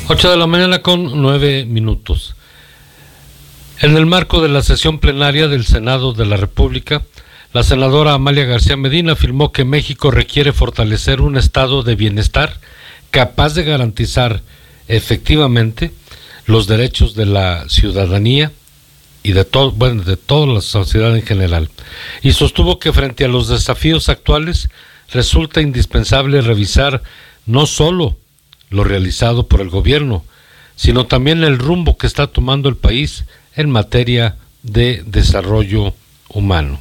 8 de la mañana con 9 minutos. En el marco de la sesión plenaria del Senado de la República, la senadora Amalia García Medina afirmó que México requiere fortalecer un estado de bienestar capaz de garantizar efectivamente los derechos de la ciudadanía y de toda la sociedad en general. Y sostuvo que frente a los desafíos actuales resulta indispensable revisar no solo lo realizado por el gobierno, sino también el rumbo que está tomando el país en materia de desarrollo humano.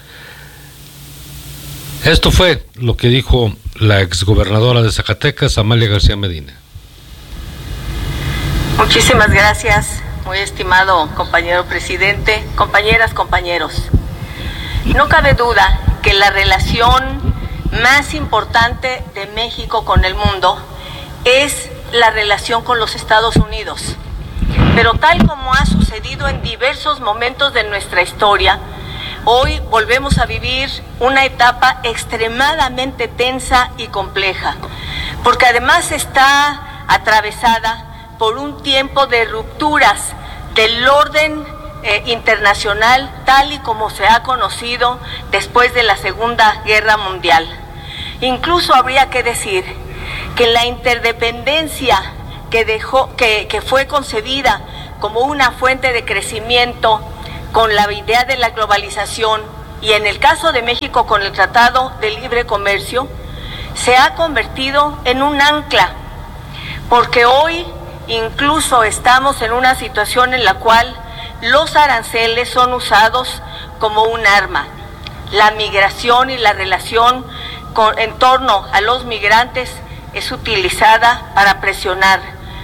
Esto fue lo que dijo la exgobernadora de Zacatecas, Amalia García Medina. Muchísimas gracias, muy estimado compañero presidente, compañeras, compañeros. No cabe duda que la relación más importante de México con el mundo es la relación con los Estados Unidos. Pero tal como ha sucedido en diversos momentos de nuestra historia, hoy volvemos a vivir una etapa extremadamente tensa y compleja, porque además está atravesada por un tiempo de rupturas del orden internacional tal y como se ha conocido después de la Segunda Guerra Mundial. Incluso habría que decir que la interdependencia que fue concebida como una fuente de crecimiento con la idea de la globalización y en el caso de México con el Tratado de Libre Comercio, se ha convertido en un ancla, porque hoy incluso estamos en una situación en la cual los aranceles son usados como un arma. La migración y la relación en torno a los migrantes es utilizada para presionar.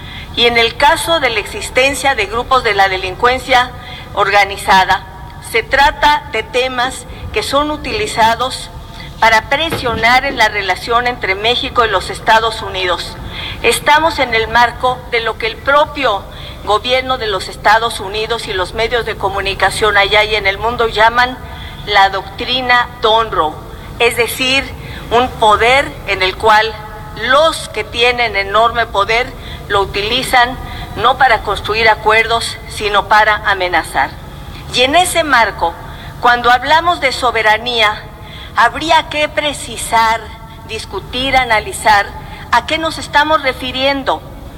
Y en el caso de la existencia de grupos de la delincuencia organizada, se trata de temas que son utilizados para presionar en la relación entre México y los Estados Unidos. Estamos en el marco de lo que el propio gobierno de los Estados Unidos y los medios de comunicación allá y en el mundo llaman la doctrina Monroe, es decir, un poder en el cual los que tienen enorme poder lo utilizan no para construir acuerdos, sino para amenazar. Y en ese marco, cuando hablamos de soberanía, habría que precisar, discutir, analizar a qué nos estamos refiriendo.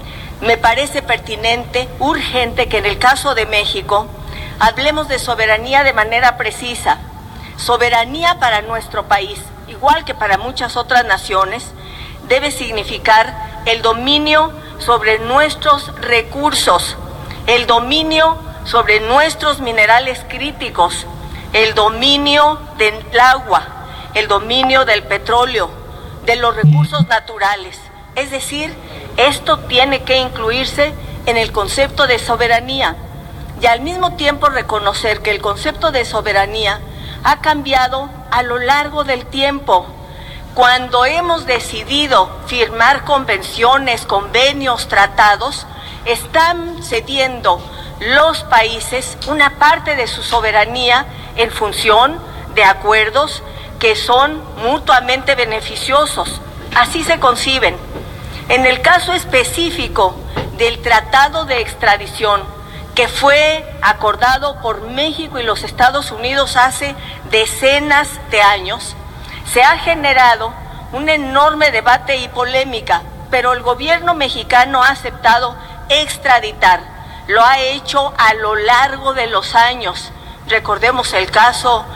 Me parece pertinente, urgente, que en el caso de México hablemos de soberanía de manera precisa. Soberanía para nuestro país, igual que para muchas otras naciones, debe significar el dominio sobre nuestros recursos, el dominio sobre nuestros minerales críticos, el dominio del agua, el dominio del petróleo, de los recursos naturales. Es decir, esto tiene que incluirse en el concepto de soberanía y al mismo tiempo reconocer que el concepto de soberanía ha cambiado a lo largo del tiempo. Cuando hemos decidido firmar convenciones, convenios, tratados, están cediendo los países una parte de su soberanía en función de acuerdos que son mutuamente beneficiosos. Así se conciben. En el caso específico del Tratado de Extradición, que fue acordado por México y los Estados Unidos hace decenas de años, se ha generado un enorme debate y polémica, pero el gobierno mexicano ha aceptado extraditar. Lo ha hecho a lo largo de los años. Recordemos el caso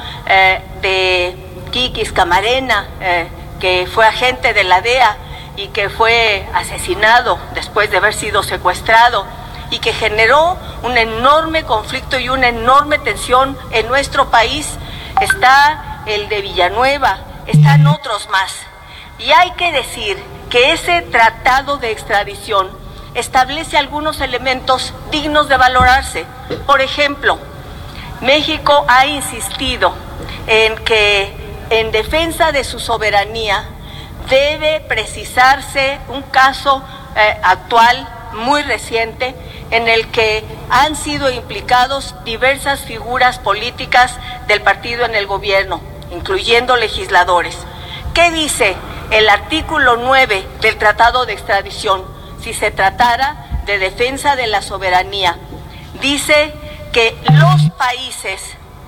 de Kikis Camarena, que fue agente de la DEA y que fue asesinado después de haber sido secuestrado y que generó un enorme conflicto y una enorme tensión en nuestro país. Está el de Villanueva, están otros más. Y hay que decir que ese tratado de extradición establece algunos elementos dignos de valorarse. Por ejemplo, México ha insistido en que en defensa de su soberanía debe precisarse un caso actual, muy reciente, en el que han sido implicados diversas figuras políticas del partido en el gobierno, incluyendo legisladores. ¿Qué dice el artículo 9 del Tratado de Extradición? Si se tratara de Defensa de la Soberanía dice que los países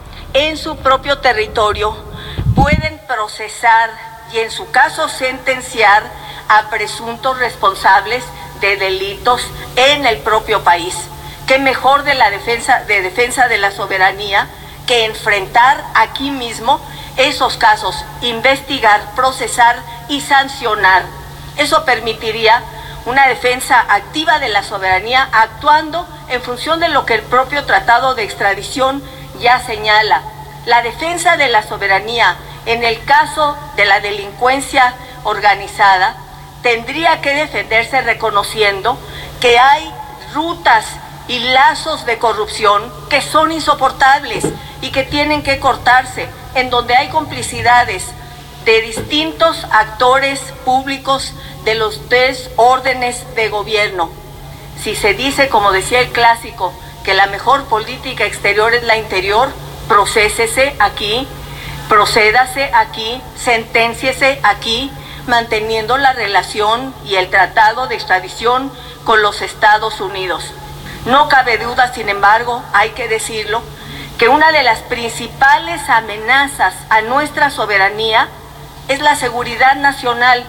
en su propio territorio pueden procesar y en su caso sentenciar a presuntos responsables de delitos en el propio país. ¿Qué mejor de la defensa de la soberanía que enfrentar aquí mismo esos casos, investigar, procesar y sancionar? Eso permitiría una defensa activa de la soberanía, actuando en función de lo que el propio Tratado de Extradición ya señala. La defensa de la soberanía en el caso de la delincuencia organizada tendría que defenderse reconociendo que hay rutas y lazos de corrupción que son insoportables y que tienen que cortarse, en donde hay complicidades de distintos actores públicos de los 3 órdenes de gobierno. Si se dice, como decía el clásico, que la mejor política exterior es la interior, procésese aquí, procédase aquí, senténciese aquí, manteniendo la relación y el tratado de extradición con los Estados Unidos. No cabe duda, sin embargo, hay que decirlo, que una de las principales amenazas a nuestra soberanía es la seguridad nacional,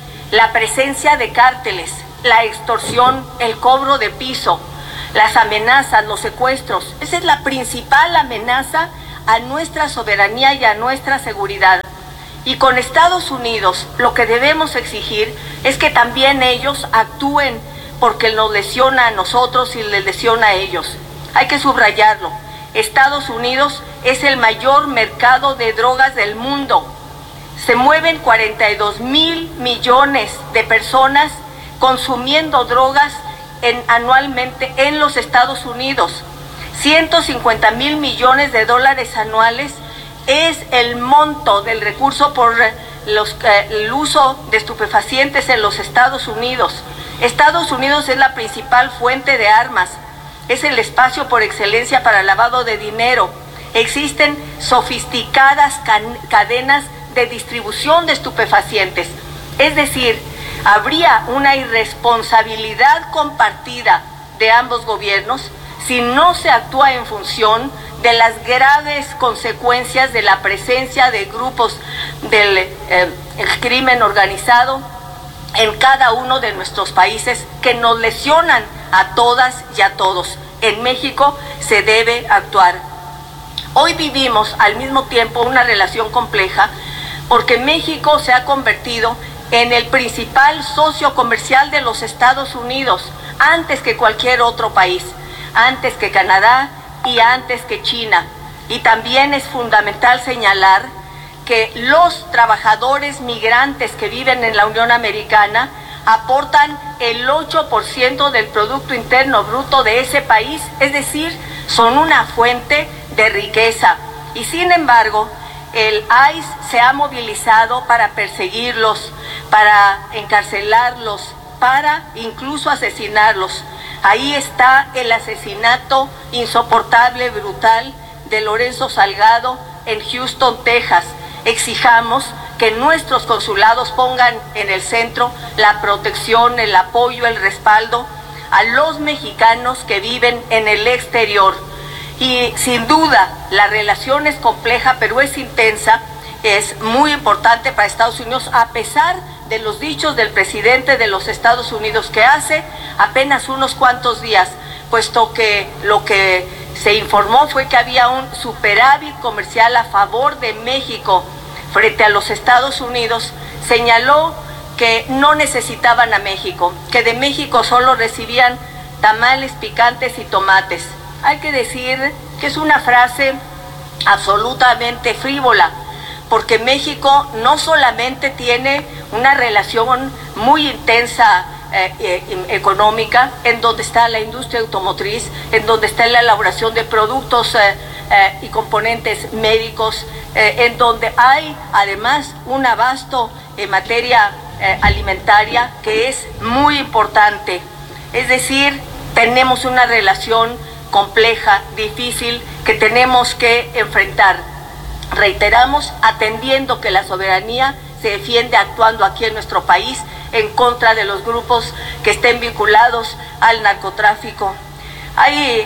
la presencia de cárteles, la extorsión, el cobro de piso, las amenazas, los secuestros. Esa es la principal amenaza a nuestra soberanía y a nuestra seguridad. Y con Estados Unidos lo que debemos exigir es que también ellos actúen, porque nos lesiona a nosotros y les lesiona a ellos. Hay que subrayarlo. Estados Unidos es el mayor mercado de drogas del mundo. Se mueven 42,000 millones de personas consumiendo drogas anualmente en los Estados Unidos. 150,000 millones de dólares anuales es el monto del recurso por el uso de estupefacientes en los Estados Unidos. Estados Unidos es la principal fuente de armas, es el espacio por excelencia para lavado de dinero. Existen sofisticadas cadenas de distribución de estupefacientes. Es decir, habría una irresponsabilidad compartida de ambos gobiernos si no se actúa en función de las graves consecuencias de la presencia de grupos del crimen organizado en cada uno de nuestros países, que nos lesionan a todas y a todos. En México se debe actuar. Hoy vivimos al mismo tiempo una relación compleja, porque México se ha convertido en el principal socio comercial de los Estados Unidos, antes que cualquier otro país, antes que Canadá y antes que China. Y también es fundamental señalar que los trabajadores migrantes que viven en la Unión Americana aportan el 8% del Producto Interno Bruto de ese país, es decir, son una fuente de riqueza. Y sin embargo, el ICE se ha movilizado para perseguirlos, para encarcelarlos, para incluso asesinarlos. Ahí está el asesinato insoportable, brutal, de Lorenzo Salgado en Houston, Texas. Exijamos que nuestros consulados pongan en el centro la protección, el apoyo, el respaldo a los mexicanos que viven en el exterior. Y sin duda la relación es compleja, pero es intensa, es muy importante para Estados Unidos, a pesar de los dichos del presidente de los Estados Unidos, que hace apenas unos cuantos días, puesto que lo que se informó fue que había un superávit comercial a favor de México frente a los Estados Unidos, señaló que no necesitaban a México, que de México solo recibían tamales picantes y tomates. Hay que decir que es una frase absolutamente frívola, porque México no solamente tiene una relación muy intensa económica, en donde está la industria automotriz, en donde está la elaboración de productos y componentes médicos, en donde hay además un abasto en materia alimentaria que es muy importante. Es decir, tenemos una relación compleja, difícil, que tenemos que enfrentar. Reiteramos, atendiendo que la soberanía se defiende actuando aquí en nuestro país, en contra de los grupos que estén vinculados al narcotráfico. Ahí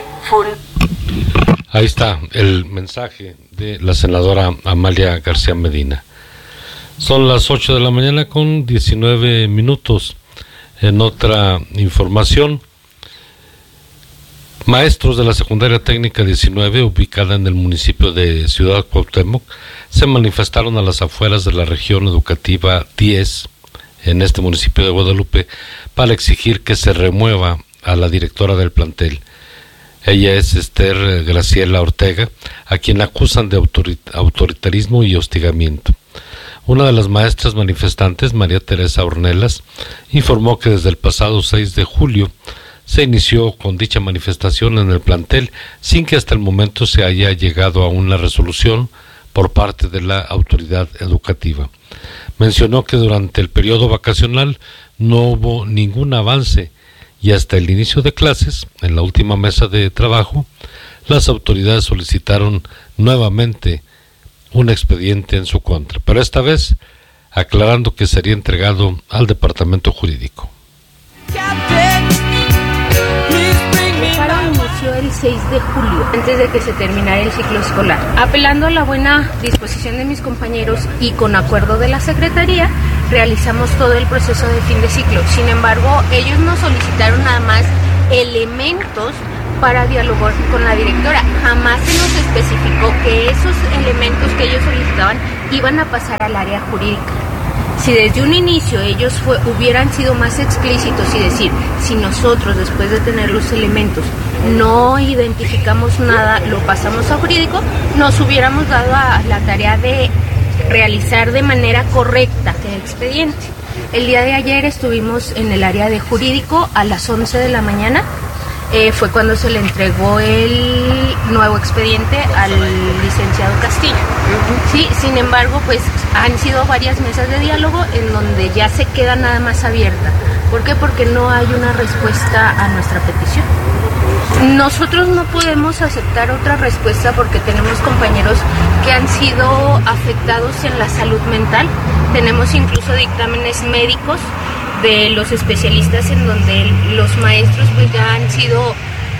está el mensaje de la senadora Amalia García Medina. Son las 8 de la mañana con 19 minutos. En otra información, maestros de la Secundaria Técnica 19, ubicada en el municipio de Ciudad Cuauhtémoc, se manifestaron a las afueras de la región educativa 10, en este municipio de Guadalupe, para exigir que se remueva a la directora del plantel. Ella es Esther Graciela Ortega, a quien acusan de autoritarismo y hostigamiento. Una de las maestras manifestantes, María Teresa Ornelas, informó que desde el pasado 6 de julio se inició con dicha manifestación en el plantel sin que hasta el momento se haya llegado a una resolución por parte de la autoridad educativa. Mencionó que durante el periodo vacacional no hubo ningún avance y hasta el inicio de clases, en la última mesa de trabajo, las autoridades solicitaron nuevamente un expediente en su contra, pero esta vez aclarando que sería entregado al departamento jurídico. El paro inició el 6 de julio, antes de que se terminara el ciclo escolar. Apelando a la buena disposición de mis compañeros y con acuerdo de la Secretaría, realizamos todo el proceso de fin de ciclo. Sin embargo, ellos nos solicitaron nada más elementos para dialogar con la directora. Jamás se nos especificó que esos elementos que ellos solicitaban iban a pasar al área jurídica. Si desde un inicio ellos hubieran sido más explícitos y decir, si nosotros después de tener los elementos no identificamos nada, lo pasamos a jurídico, nos hubiéramos dado a la tarea de realizar de manera correcta el expediente. El día de ayer estuvimos en el área de jurídico a las 11 de la mañana. Fue cuando se le entregó el nuevo expediente al licenciado Castillo. Sí, sin embargo, pues han sido varias mesas de diálogo en donde ya se queda nada más abierta. ¿Por qué? Porque no hay una respuesta a nuestra petición. Nosotros no podemos aceptar otra respuesta porque tenemos compañeros que han sido afectados en la salud mental. Tenemos incluso dictámenes médicos de los especialistas en donde los maestros pues ya han sido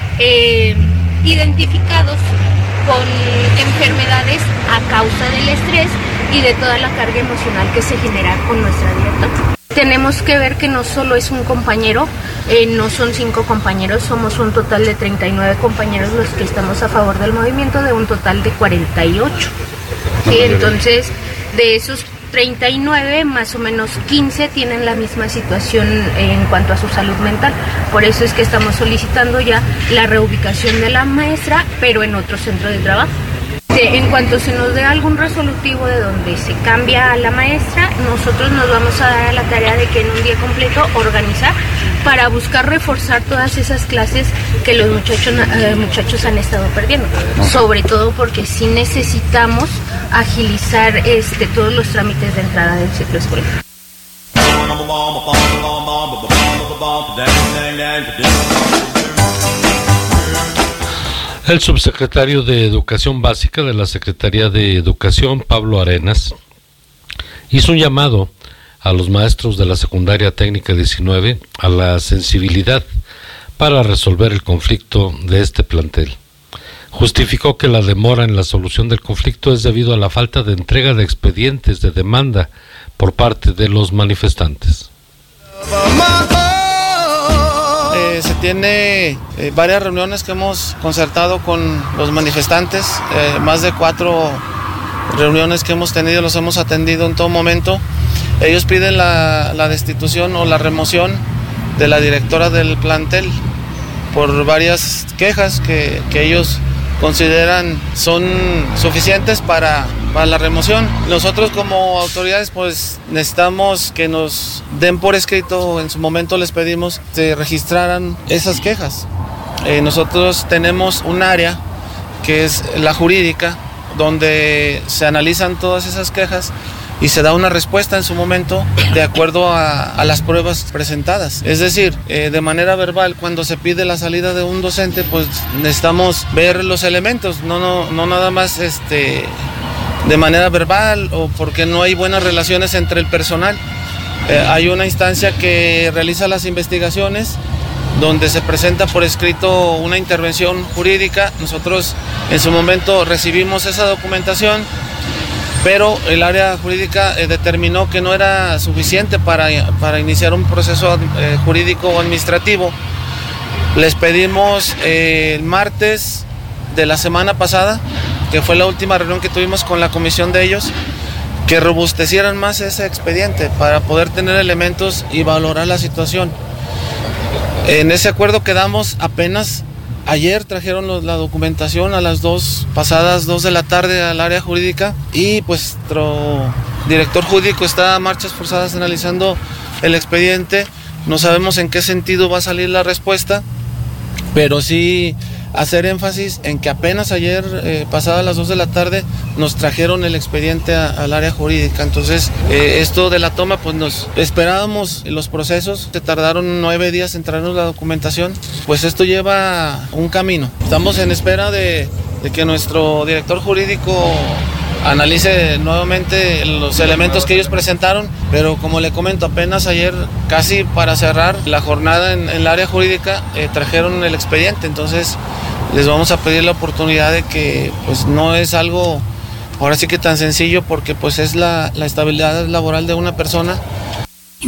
identificados con enfermedades a causa del estrés y de toda la carga emocional que se genera con nuestra directora. Tenemos que ver que no solo es un compañero, no son 5 compañeros, somos un total de 39 compañeros los que estamos a favor del movimiento, de un total de 48. ¿Sí? Entonces, de esos 39, más o menos 15 tienen la misma situación en cuanto a su salud mental. Por eso es que estamos solicitando ya la reubicación de la maestra, pero en otro centro de trabajo. En cuanto se nos dé algún resolutivo de donde se cambia a la maestra, nosotros nos vamos a dar a la tarea de que en un día completo organizar para buscar reforzar todas esas clases que los muchachos han estado perdiendo. Sobre todo porque sí necesitamos agilizar todos los trámites de entrada del ciclo escolar. El subsecretario de Educación Básica de la Secretaría de Educación, Pablo Arenas, hizo un llamado a los maestros de la Secundaria Técnica 19 a la sensibilidad para resolver el conflicto de este plantel. Justificó que la demora en la solución del conflicto es debido a la falta de entrega de expedientes de demanda por parte de los manifestantes. Se tiene varias reuniones que hemos concertado con los manifestantes, más de 4 reuniones que hemos tenido, los hemos atendido en todo momento. Ellos piden la destitución o la remoción de la directora del plantel por varias quejas que ellos consideran son suficientes para la remoción. Nosotros como autoridades pues necesitamos que nos den por escrito, en su momento les pedimos que registraran esas quejas. Nosotros tenemos un área que es la jurídica, donde se analizan todas esas quejas y se da una respuesta en su momento de acuerdo a las pruebas presentadas. Es decir, de manera verbal, cuando se pide la salida de un docente, pues necesitamos ver los elementos, no nada más de manera verbal o porque no hay buenas relaciones entre el personal. Hay una instancia que realiza las investigaciones, donde se presenta por escrito una intervención jurídica. Nosotros en su momento recibimos esa documentación, pero el área jurídica determinó que no era suficiente para iniciar un proceso jurídico o administrativo. Les pedimos el martes de la semana pasada, que fue la última reunión que tuvimos con la comisión de ellos, que robustecieran más ese expediente para poder tener elementos y valorar la situación. En ese acuerdo quedamos. Apenas ayer trajeron la documentación a las 2 de la tarde al área jurídica, y pues nuestro director jurídico está a marchas forzadas analizando el expediente. No sabemos en qué sentido va a salir la respuesta, pero sí hacer énfasis en que apenas ayer, pasadas las 2 de la tarde, nos trajeron el expediente al área jurídica. Entonces, esto de la toma, pues nos esperábamos los procesos, se tardaron 9 días en traernos la documentación, pues esto lleva un camino. Estamos en espera de que nuestro director jurídico analice nuevamente los elementos que ellos presentaron, pero como le comento, apenas ayer, casi para cerrar la jornada en el área jurídica, trajeron el expediente. Entonces les vamos a pedir la oportunidad de que pues no es algo ahora sí que tan sencillo, porque pues es la estabilidad laboral de una persona,